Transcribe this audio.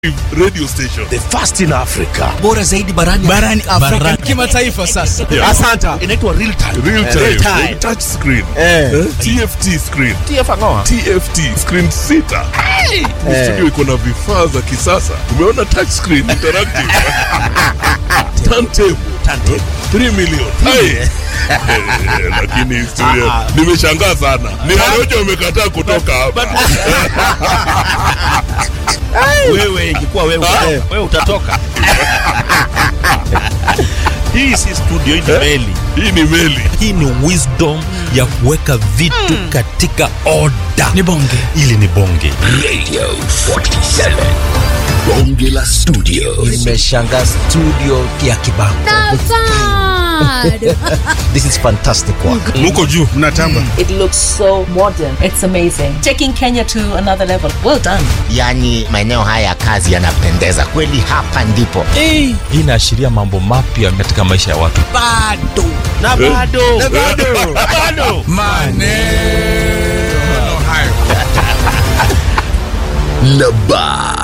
radio station, the first in Africa, bora zaidi barani Afrika, kimataifa sasa. Yeah. Asanta. Inaitwa real time. real time. Touch screen, TFT screen, TFT screen sita. Studio iko na vifaa za kisasa. Umeona touch screen interactive, turntable 3 million. Lakini studio nimeshangaa sana. Ni Harojo umekataa kutoka hapa. Wewe ingekuwa wewe utatoka. Hii si studio, hii ni meli. Hii ni meli. Hii ni wisdom ya kuweka vitu katika order. Ni bonge. Ili ni bonge. Radio 47. Bonge la studio. Nimeshangaa studio ya Kibango. This is fantastic work. Muko juu mnatamba. It looks so modern. It's amazing. Taking Kenya to another level. Well done. Yani maeneo haya ya kazi yanapendeza kweli, hapa ndipo. Hii inaashiria mambo mapya katika maisha ya watu. Bado. Maneno hayo. Naba.